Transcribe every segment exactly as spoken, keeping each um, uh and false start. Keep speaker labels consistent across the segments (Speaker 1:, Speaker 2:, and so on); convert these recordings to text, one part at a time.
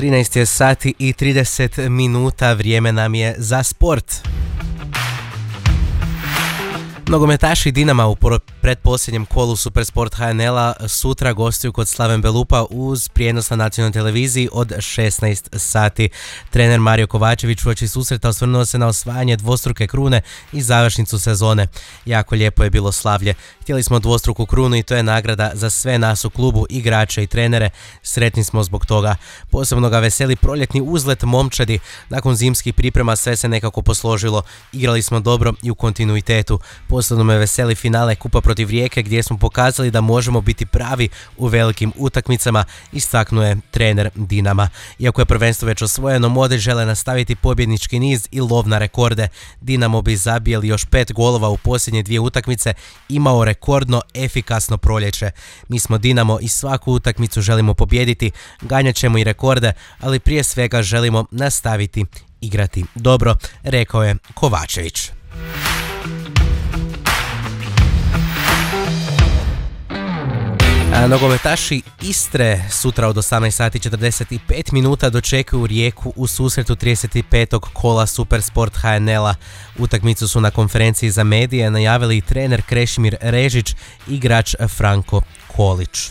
Speaker 1: trinaest je sati i trideset minuta, vrijeme nam je za sport. Nogometaši Dinama u pretposljednjem kolu Supersport H N L-a sutra gostuju kod Slaven Belupa uz prijenos na nacionalnoj televiziji od šesnaest sati. Trener Mario Kovačević uoči susreta osvrnuo se na osvajanje dvostruke krune i završnicu sezone. Jako lijepo je bilo slavlje. Htjeli smo dvostruku krunu i to je nagrada za sve nas u klubu, igrače i trenere. Sretni smo zbog toga. Posebno ga veseli proljetni uzlet momčadi. Nakon zimskih priprema sve se nekako posložilo. Igrali smo dobro i u kontinuitetu. Posebno me veseli finale Kupa protiv Rijeke gdje smo pokazali da možemo biti pravi u velikim utakmicama, istaknuo je trener Dinama. Iako je prvenstvo već osvojeno, Modri žele nastaviti pobjednički niz i lov na rekorde. Dinamo bi zabijeli još pet golova u posljednje dvije utakmice, imao rekordno efikasno proljeće. Mi smo Dinamo i svaku utakmicu želimo pobijediti, ganjat ćemo i rekorde, ali prije svega želimo nastaviti igrati dobro, rekao je Kovačević. A nogometaši Istre sutra od osamnaest sati i četrdeset pet minuta dočekuju Rijeku u susretu trideset petog kola Supersport H N L-a. Utakmicu su na konferenciji za medije najavili i trener Krešimir Režić i igrač Franko Kolić.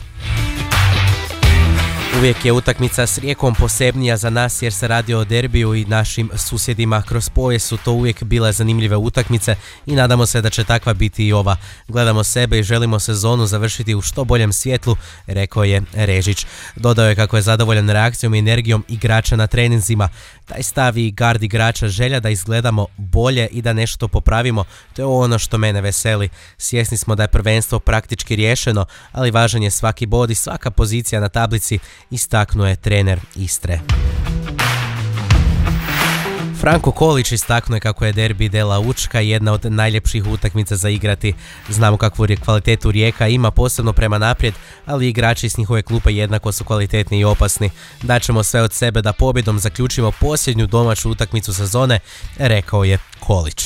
Speaker 1: Uvijek je utakmica s Rijekom posebnija za nas jer se radi o derbiju i našim susjedima. Kroz povijest su to uvijek bile zanimljive utakmice i nadamo se da će takva biti i ova. Gledamo sebe i želimo sezonu završiti u što boljem svjetlu, rekao je Režić. Dodao je kako je zadovoljan reakcijom i energijom igrača na treninzima. Taj stav i gard igrača, želja da izgledamo bolje i da nešto popravimo, to je ono što mene veseli. Svjesni smo da je prvenstvo praktički riješeno, ali važan je svaki bod i svaka pozicija na tablici, istaknuo je trener Istre. Franko Kolić istaknuo je kako je derbi Dela Učka jedna od najljepših utakmica za igrati. Znamo kakvu kvalitetu Rijeka ima, posebno prema naprijed, ali igrači s njihove klupe jednako su kvalitetni i opasni. Daćemo sve od sebe da pobjedom zaključimo posljednju domaću utakmicu sezone, rekao je Kolić.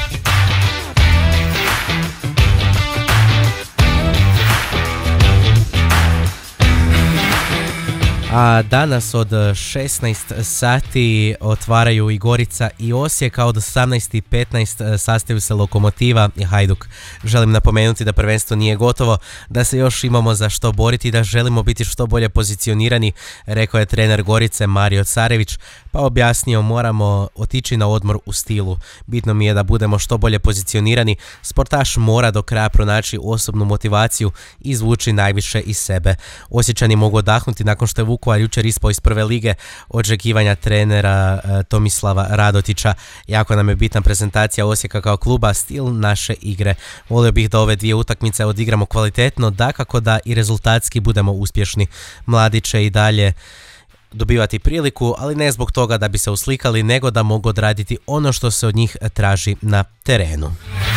Speaker 1: A danas od šesnaest sati otvaraju i Gorica i Osijek, a od osamnaest i petnaest sastaju se Lokomotiva i Hajduk. Želim napomenuti da prvenstvo nije gotovo, da se još imamo za što boriti i da želimo biti što bolje pozicionirani, rekao je trener Gorice Mario Carević, pa objasnio moramo otići na odmor u stilu. Bitno mi je da budemo što bolje pozicionirani, sportaš mora do kraja pronaći osobnu motivaciju i izvući najviše iz sebe. Osječani mogu odahnuti nakon što je Vukovar jučer ispao iz prve lige, očekivanja trenera e, Tomislava Radotića. Jako nam je bitna prezentacija Osijeka kao kluba, stil naše igre. Volio bih da ove dvije utakmice odigramo kvalitetno, dakako da i rezultatski budemo uspješni. Mladi će i dalje dobivati priliku, ali ne zbog toga da bi se uslikali, nego da mogu odraditi ono što se od njih traži na terenu.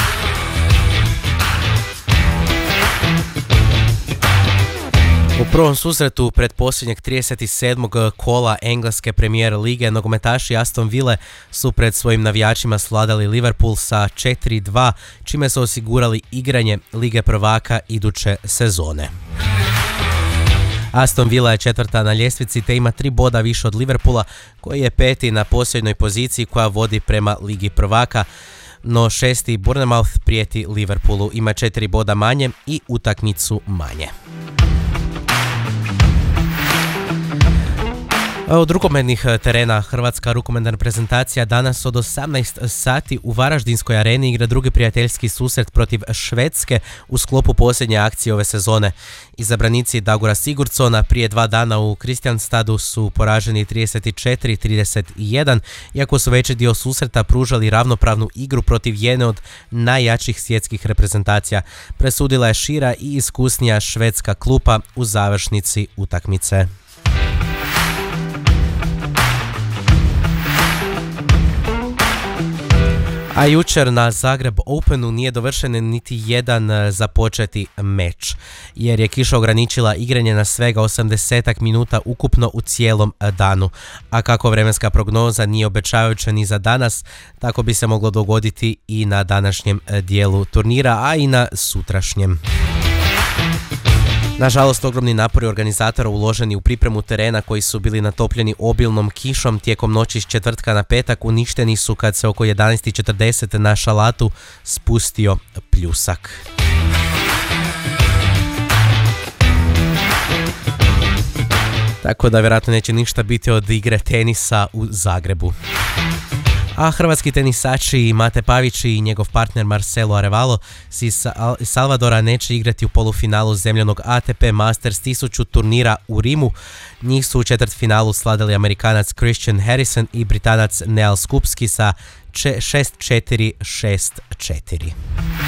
Speaker 1: U prvom susretu pretposljednjeg trideset sedmog kola engleske premijer lige nogometaši Aston Ville su pred svojim navijačima svladali Liverpool sa četiri dva, čime su osigurali igranje Lige prvaka iduće sezone. Aston Villa je četvrta na ljestvici te ima tri boda više od Liverpoola, koji je peti na posljednjoj poziciji koja vodi prema Ligi prvaka. No šesti Bournemouth prijeti Liverpoolu, ima četiri boda manje i utakmicu manje. Od rukometnih terena hrvatska rukometna reprezentacija danas od osamnaest sati u Varaždinskoj areni igra drugi prijateljski susret protiv Švedske u sklopu posljednje akcije ove sezone. Izabranici Dagora Sigurdsona prije dva dana u Kristianstadu su poraženi trideset četiri trideset jedan, iako su veći dio susreta pružali ravnopravnu igru protiv jedne od najjačih svjetskih reprezentacija. Presudila je šira i iskusnija švedska klupa u završnici utakmice. A jučer na Zagreb Openu nije dovršen niti jedan započeti meč, jer je kiša ograničila igranje na svega osamdeset minuta ukupno u cijelom danu. A kako vremenska prognoza nije obećavajuća ni za danas, tako bi se moglo dogoditi i na današnjem dijelu turnira, a i na sutrašnjem. Nažalost, ogromni napori organizatora uloženi u pripremu terena koji su bili natopljeni obilnom kišom tijekom noći s četvrtka na petak uništeni su kad se oko jedanaest i četrdeset na šalatu spustio pljusak. Tako da vjerojatno neće ništa biti od igre tenisa u Zagrebu. A hrvatski tenisači Mate Pavić i njegov partner Marcelo Arevalo iz Salvadora neće igrati u polufinalu zemljanog A T P Masters tisuću turnira u Rimu. Njih su u četvrtfinalu sladili Amerikanac Christian Harrison i Britanac Neal Skupski sa šest četiri šest četiri.